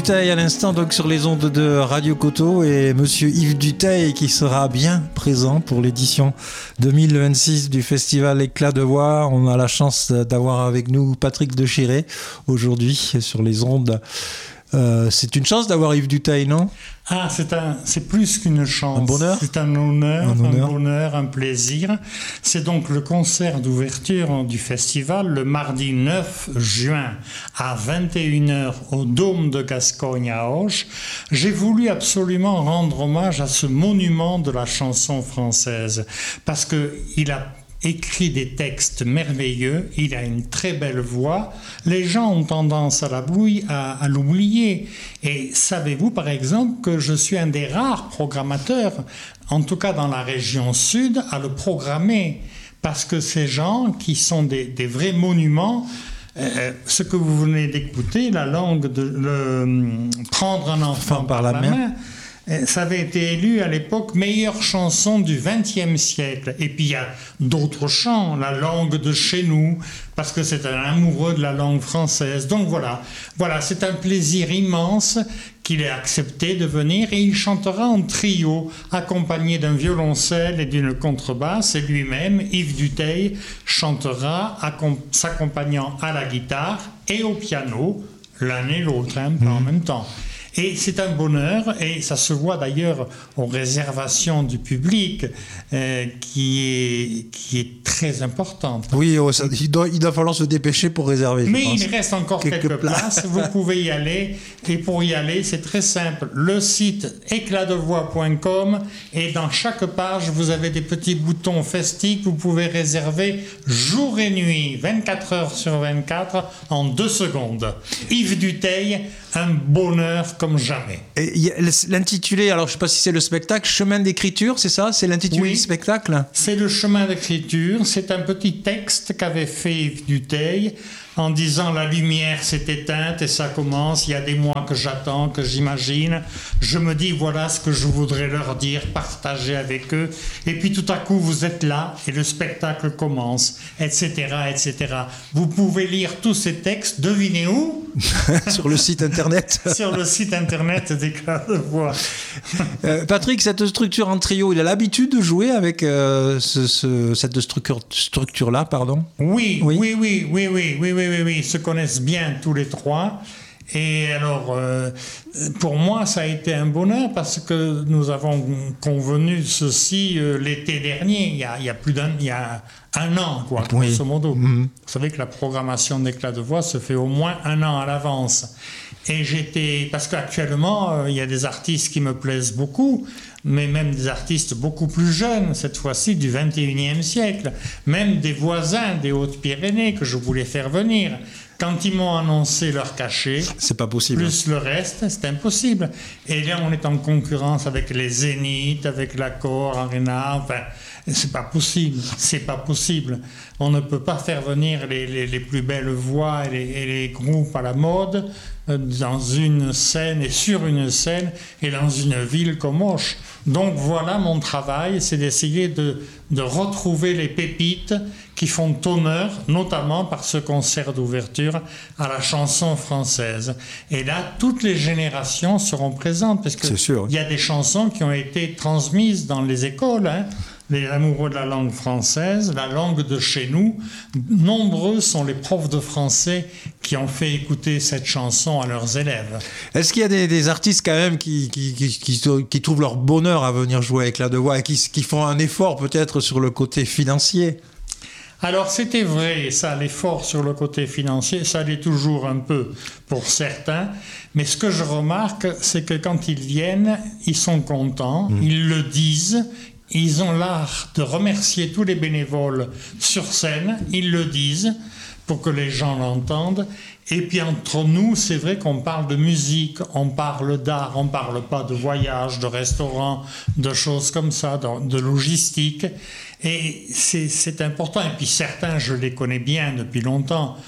Dutheil à l'instant, donc sur les ondes de Radio Coteau, et monsieur Yves Dutheil qui sera bien présent pour l'édition 2026 du festival Éclat de voix. On a la chance d'avoir avec nous Patrick Deschiré aujourd'hui sur les ondes. C'est une chance d'avoir Yves Dutheil, non ? Ah, c'est plus qu'une chance. Un bonheur ? C'est un honneur, un bonheur, un plaisir. C'est donc le concert d'ouverture du festival le mardi 9 juin à 21h au Dôme de Gascogne à Auch. J'ai voulu absolument rendre hommage à ce monument de la chanson française parce que il a écrit des textes merveilleux, il a une très belle voix, les gens ont tendance à l'oublier. Et savez-vous par exemple que je suis un des rares programmateurs, en tout cas dans la région sud, à le programmer, parce que ces gens qui sont des vrais monuments, ce que vous venez d'écouter, la langue prendre un enfant par la main, ça avait été élu à l'époque meilleure chanson du XXe siècle. Et puis il y a d'autres chants, la langue de chez nous, parce que c'est un amoureux de la langue française. Donc voilà, c'est un plaisir immense qu'il ait accepté de venir, et il chantera en trio, accompagné d'un violoncelle et d'une contrebasse, et lui-même, Yves Dutheil, chantera s'accompagnant à la guitare et au piano, l'un et l'autre, pas en même temps. Et c'est un bonheur, et ça se voit d'ailleurs aux réservations du public, qui est très importante. Oui, il doit falloir se dépêcher pour réserver. Mais il reste encore quelques places, vous pouvez y aller, et pour y aller, c'est très simple. Le site éclatdevoix.com, et dans chaque page, vous avez des petits boutons festifs, vous pouvez réserver jour et nuit, 24 heures sur 24, en 2 secondes. Yves Dutheil, un bonheur comme jamais. Et l'intitulé, alors je ne sais pas si c'est le spectacle, Chemin d'écriture, c'est ça ? C'est l'intitulé du spectacle ? C'est le chemin d'écriture, c'est un petit texte qu'avait fait Yves Dutheil en disant la lumière s'est éteinte et ça commence, il y a des mois que j'attends, que j'imagine, je me dis voilà ce que je voudrais leur dire, partager avec eux, et puis tout à coup vous êtes là et le spectacle commence, etc., etc. Vous pouvez lire tous ces textes, devinez où ? Sur le site internet. Sur le site internet d'Éclat de voix. Patrick, cette structure en trio, il a l'habitude de jouer avec cette structure-là, pardon ? Oui, ils se connaissent bien tous les trois. Et alors, pour moi, ça a été un bonheur parce que nous avons convenu ceci l'été dernier, il y a un an, grosso modo. Vous savez que la programmation d'Éclat de voix se fait au moins un an à l'avance. Et parce qu'actuellement, il y a des artistes qui me plaisent beaucoup, mais même des artistes beaucoup plus jeunes, cette fois-ci du 21e siècle, même des voisins des Hautes-Pyrénées que je voulais faire venir. Quand ils m'ont annoncé leur cachet, c'est pas possible. Plus le reste, c'est impossible. Et là, on est en concurrence avec les Zénith, avec l'Accor Arena, enfin, c'est pas possible. On ne peut pas faire venir les plus belles voix et les groupes à la mode dans une scène et sur une scène et dans une ville comme Auch. Donc voilà mon travail, c'est d'essayer de retrouver les pépites qui font honneur, notamment par ce concert d'ouverture, à la chanson française. Et là, toutes les générations seront présentes, parce qu'il y a des chansons qui ont été transmises dans les écoles, les amoureux de la langue française, la langue de chez nous. Nombreux sont les profs de français qui ont fait écouter cette chanson à leurs élèves. Est-ce qu'il y a des artistes quand même qui trouvent leur bonheur à venir jouer avec Éclat de voix et qui font un effort peut-être sur le côté financier ? Alors c'était vrai, ça, l'effort sur le côté financier, ça l'est toujours un peu pour certains, mais ce que je remarque, c'est que quand ils viennent, ils sont contents, ils le disent. Ils ont l'art de remercier tous les bénévoles sur scène, ils le disent pour que les gens l'entendent. Et puis entre nous, c'est vrai qu'on parle de musique, on parle d'art, on ne parle pas de voyage, de restaurant, de choses comme ça, de logistique. Et c'est important. Et puis certains, je les connais bien depuis longtemps.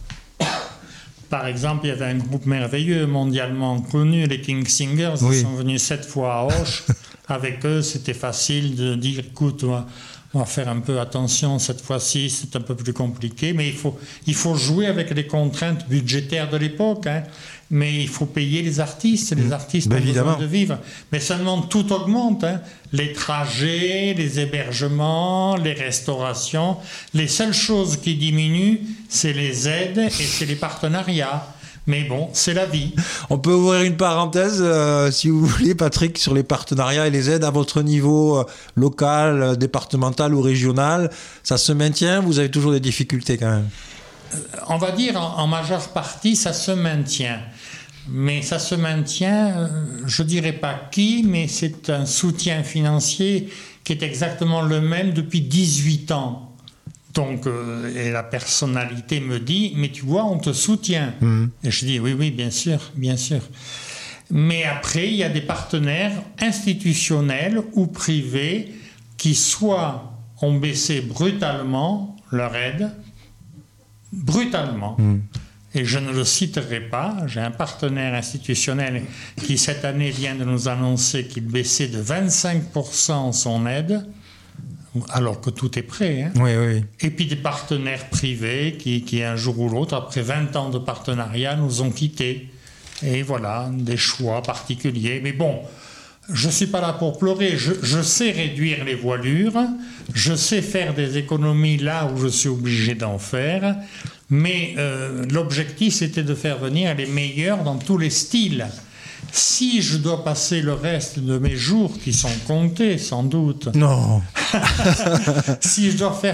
Par exemple, il y avait un groupe merveilleux, mondialement connu, les King Singers. Ils sont venus 7 fois à Auch. Avec eux, c'était facile de dire, écoute, On va faire un peu attention cette fois-ci, c'est un peu plus compliqué, mais il faut jouer avec les contraintes budgétaires de l'époque, hein. Mais il faut payer les artistes ont besoin de vivre. Mais seulement tout augmente, hein. Les trajets, les hébergements, les restaurations. Les seules choses qui diminuent, c'est les aides et c'est les partenariats. Mais bon, c'est la vie. On peut ouvrir une parenthèse, si vous voulez, Patrick, sur les partenariats et les aides à votre niveau local, départemental ou régional. Ça se maintient? Vous avez toujours des difficultés quand même? On va dire en majeure partie, ça se maintient. Mais ça se maintient, je ne dirais pas qui, mais c'est un soutien financier qui est exactement le même depuis 18 ans. Donc, et la personnalité me dit, mais tu vois, on te soutient. Et je dis, oui, bien sûr, bien sûr. Mais après, il y a des partenaires institutionnels ou privés qui soit ont baissé brutalement leur aide, brutalement. Et je ne le citerai pas, j'ai un partenaire institutionnel qui cette année vient de nous annoncer qu'il baissait de 25% son aide, alors que tout est prêt. Hein. Oui. Et puis des partenaires privés qui un jour ou l'autre, après 20 ans de partenariat, nous ont quittés. Et voilà, des choix particuliers. Mais bon, je ne suis pas là pour pleurer, je sais réduire les voilures, je sais faire des économies là où je suis obligé d'en faire, mais l'objectif c'était de faire venir les meilleurs dans tous les styles. Si je dois passer le reste de mes jours, qui sont comptés sans doute, non. si je dois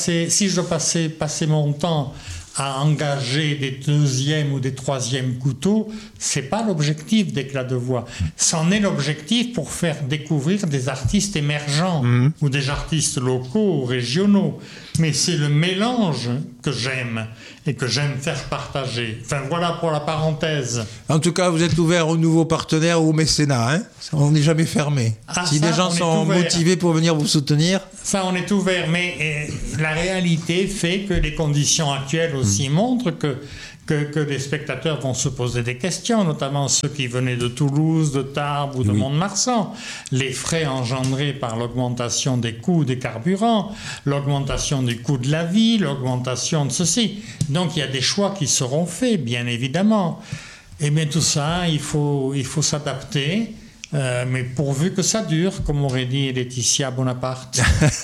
passer mon temps à engager des deuxièmes ou des troisièmes couteaux, c'est pas l'objectif d'Éclat de voix. C'en est l'objectif pour faire découvrir des artistes émergents ou des artistes locaux ou régionaux. Mais c'est le mélange que j'aime et que j'aime faire partager. Enfin, voilà pour la parenthèse. En tout cas, vous êtes ouvert aux nouveaux partenaires ou aux mécénats, hein? On n'est jamais fermé. Si des gens sont motivés pour venir vous soutenir... Ça, on est ouvert, mais la réalité fait que les conditions actuelles aussi montrent que les spectateurs vont se poser des questions, notamment ceux qui venaient de Toulouse, de Tarbes ou de Mont-de-Marsan. Les frais engendrés par l'augmentation des coûts des carburants, l'augmentation du coût de la vie, l'augmentation de ceci. Donc il y a des choix qui seront faits, bien évidemment. Et bien tout ça, il faut s'adapter. Mais pourvu que ça dure, comme aurait dit Laetitia Bonaparte.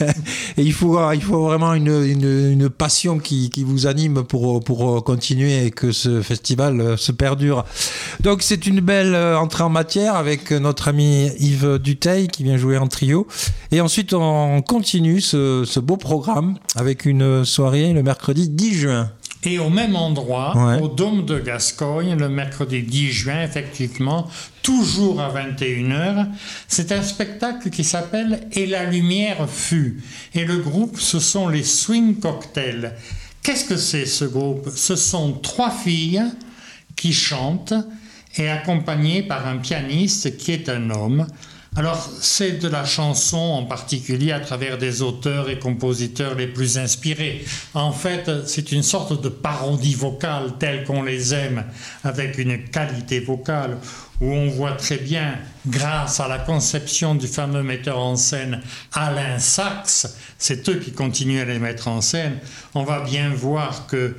Et il faut vraiment une passion qui vous anime pour continuer et que ce festival se perdure. Donc c'est une belle entrée en matière avec notre ami Yves Dutheil qui vient jouer en trio. Et ensuite on continue ce beau programme avec une soirée le mercredi 10 juin. Et au même endroit, au Dôme de Gascogne, le mercredi 10 juin, effectivement, toujours à 21h, c'est un spectacle qui s'appelle « Et la lumière fut ». Et le groupe, ce sont les Swing Cocktails. Qu'est-ce que c'est ce groupe? Ce sont 3 filles qui chantent et accompagnées par un pianiste qui est un homme. Alors, c'est de la chanson en particulier à travers des auteurs et compositeurs les plus inspirés. En fait, c'est une sorte de parodie vocale telle qu'on les aime, avec une qualité vocale où on voit très bien, grâce à la conception du fameux metteur en scène Alain Sachs, c'est eux qui continuent à les mettre en scène, on va bien voir que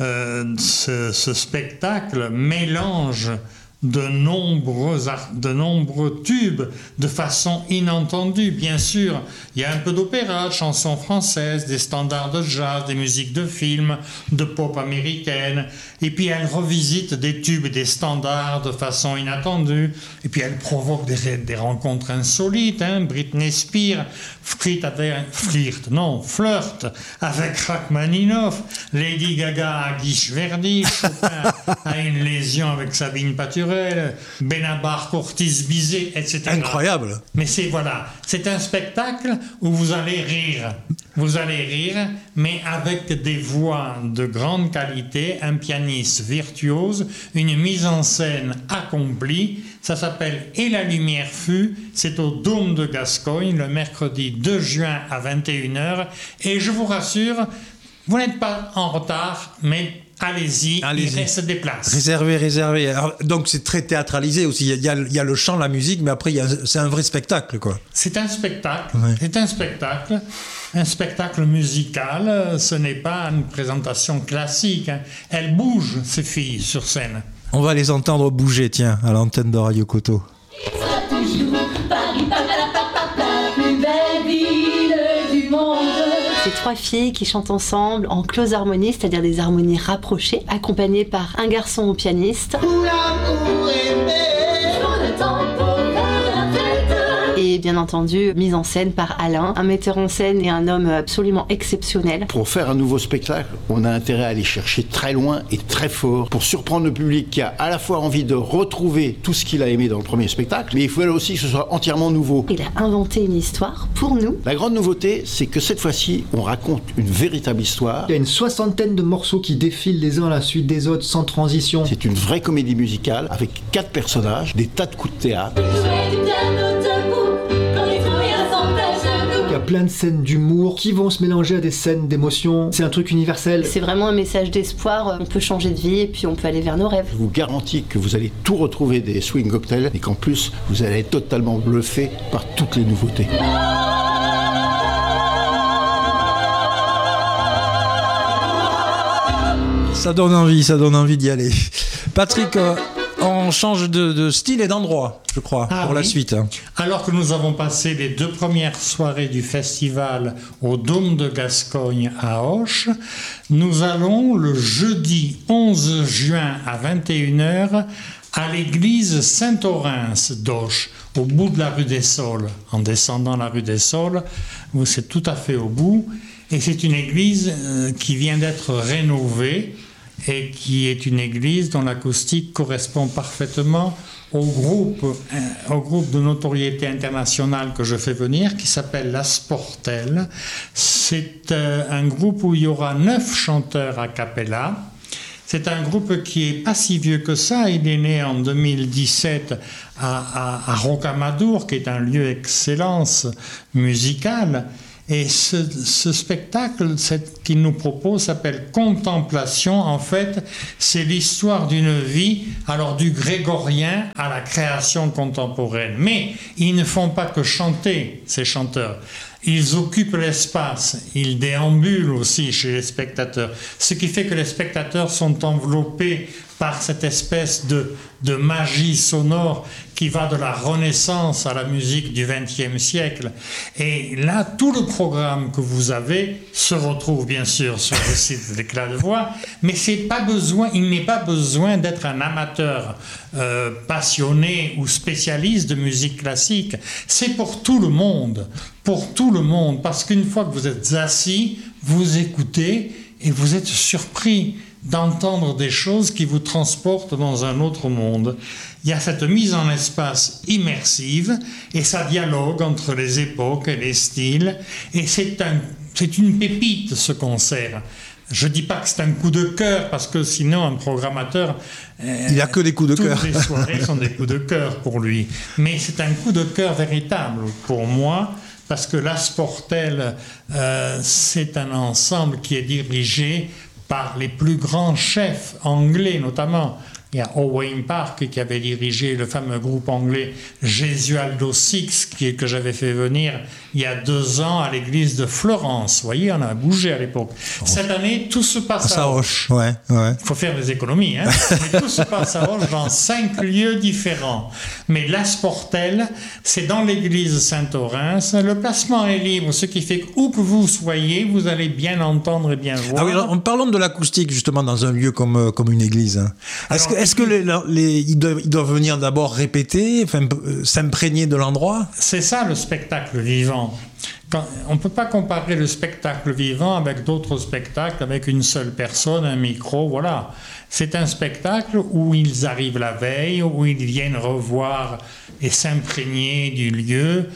ce spectacle mélange de nombreux tubes de façon inattendue. Bien sûr, il y a un peu d'opéra, de chansons françaises, des standards de jazz, des musiques de films, de pop américaine. Et puis elle revisite des tubes et des standards de façon inattendue. Et puis elle provoque des rencontres insolites. Britney Spears flirt avec Rachmaninoff. Lady Gaga a Guy Verdi. Chopin a une lésion avec Sabine Paturel. Benabar, Courtis Bizet, etc. Incroyable. Mais c'est un spectacle où vous allez rire. Vous allez rire, mais avec des voix de grande qualité, un pianiste virtuose, une mise en scène accomplie. Ça s'appelle « Et la lumière fut ». C'est au Dôme de Gascogne, le mercredi 2 juin à 21h. Et je vous rassure, vous n'êtes pas en retard, mais allez-y, il reste des places. Réservé. Alors, donc c'est très théâtralisé aussi. Il y a le chant, la musique, mais après c'est un vrai spectacle, quoi. C'est un spectacle. Ouais. C'est un spectacle musical. Ce n'est pas une présentation classique. Hein. Elles bougent, ces filles, sur scène. On va les entendre bouger, tiens, à l'antenne de Radio Coteau. Il sera toujours Paris, la plus belle ville du monde. C'est 3 filles qui chantent ensemble en close harmonie, c'est-à-dire des harmonies rapprochées, accompagnées par un garçon au pianiste. Et bien entendu, mise en scène par Alain, un metteur en scène et un homme absolument exceptionnel. Pour faire un nouveau spectacle, on a intérêt à aller chercher très loin et très fort pour surprendre le public qui a à la fois envie de retrouver tout ce qu'il a aimé dans le premier spectacle, mais il faut aussi que ce soit entièrement nouveau. Il a inventé une histoire pour nous. La grande nouveauté, c'est que cette fois-ci, on raconte une véritable histoire. Il y a une 60aine de morceaux qui défilent les uns à la suite des autres sans transition. C'est une vraie comédie musicale avec 4 personnages, des tas de coups de théâtre. Il y a plein de scènes d'humour qui vont se mélanger à des scènes d'émotion. C'est un truc universel. C'est vraiment un message d'espoir. On peut changer de vie et puis on peut aller vers nos rêves. Je vous garantis que vous allez tout retrouver des swing cocktails et qu'en plus, vous allez être totalement bluffé par toutes les nouveautés. Ça donne envie d'y aller. Patrick, on change de style et d'endroit, je crois, pour la suite. Alors que nous avons passé les 2 premières soirées du festival au Dôme de Gascogne à Auch, nous allons le jeudi 11 juin à 21h à l'église Saint-Orens d'Auch, au bout de la rue des Saules. En descendant la rue des Saules, c'est tout à fait au bout. Et c'est une église qui vient d'être rénovée et qui est une église dont l'acoustique correspond parfaitement au groupe de notoriété internationale que je fais venir, qui s'appelle La Sportelle. C'est un groupe où il y aura 9 chanteurs a cappella. C'est un groupe qui est pas si vieux que ça. Il est né en 2017 à Rocamadour, qui est un lieu d'excellence musicale. Et ce spectacle qu'il nous propose s'appelle Contemplation. En fait, c'est l'histoire d'une vie, alors du grégorien à la création contemporaine. Mais ils ne font pas que chanter, ces chanteurs. Ils occupent l'espace, ils déambulent aussi chez les spectateurs. Ce qui fait que les spectateurs sont enveloppés par cette espèce de magie sonore qui va de la Renaissance à la musique du XXe siècle. Et là, tout le programme que vous avez se retrouve bien sûr sur le site d'Éclat de Voix, mais il n'est pas besoin d'être un amateur passionné ou spécialiste de musique classique. C'est pour tout le monde, parce qu'une fois que vous êtes assis, vous écoutez et vous êtes surpris d'entendre des choses qui vous transportent dans un autre monde. Il y a cette mise en espace immersive et ça dialogue entre les époques et les styles, et c'est une pépite, ce concert. Je ne dis pas que c'est un coup de cœur, parce que sinon un programmateur... il n'y a que des coups de cœur. Toutes les soirées sont des coups de cœur pour lui. Mais c'est un coup de cœur véritable pour moi, parce que La Sportelle, c'est un ensemble qui est dirigé par les plus grands chefs anglais, notamment. Il y a Owain Park qui avait dirigé le fameux groupe anglais Gesualdo Six, que j'avais fait venir il y a 2 ans à l'église de Florence. Vous voyez, on a bougé à l'époque. Cette année, tout se passe à Auch. Ouais. Il faut faire des économies, hein. Mais tout se passe à Auch dans 5 lieux différents. Mais La Sportelle, c'est dans l'église Saint-Orens. Le placement est libre, ce qui fait qu'où que vous soyez, vous allez bien entendre et bien voir. Ah oui, alors, parlons de l'acoustique justement dans un lieu comme une église. Est-ce que ils doivent venir d'abord répéter, s'imprégner de l'endroit ? C'est ça le spectacle vivant. On ne peut pas comparer le spectacle vivant avec d'autres spectacles, avec une seule personne, un micro, voilà. C'est un spectacle où ils arrivent la veille, où ils viennent revoir et s'imprégner du lieu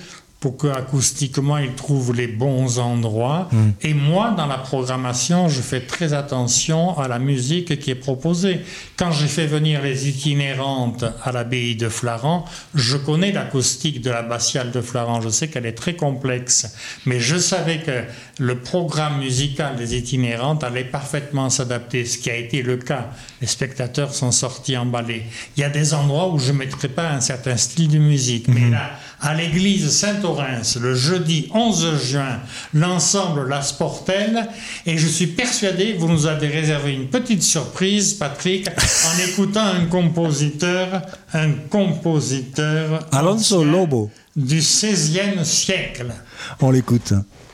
pour qu'acoustiquement ils trouvent les bons endroits. Et moi, dans la programmation, je fais très attention à la musique qui est proposée. Quand j'ai fait venir les itinérantes à l'abbaye de Flaran, je connais l'acoustique de l'abbatiale de Flaran, je sais qu'elle est très complexe, mais je savais que le programme musical des itinérantes allait parfaitement s'adapter, ce qui a été le cas. Les spectateurs sont sortis emballés. Il y a des endroits où je ne mettrai pas un certain style de musique, mais là, à l'église Saint-Orens, le jeudi 11 juin, l'ensemble La Sportelle, et je suis persuadé que vous nous avez réservé une petite surprise, Patrick, en écoutant un compositeur Alonso Lobo du XVIe siècle. On l'écoute.